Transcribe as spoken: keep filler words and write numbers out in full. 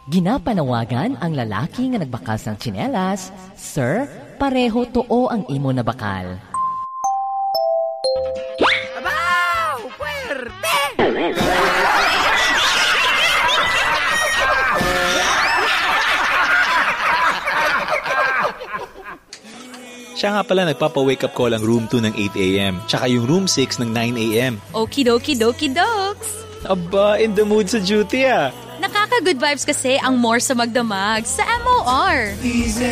Ginapanawagan ang lalaki nga nagbakas ng tsinelas, Sir, pareho too ang imo na bakal. Abaw! Puwerte! Siya nga pala nagpapa-wake up call ang room two ng eight a.m. Tsaka yung room six ng nine a.m. Okie dokie dokes. Aba, in the mood sa duty ah. Nakaka-good vibes kasi ang more sa magdamag sa M O R.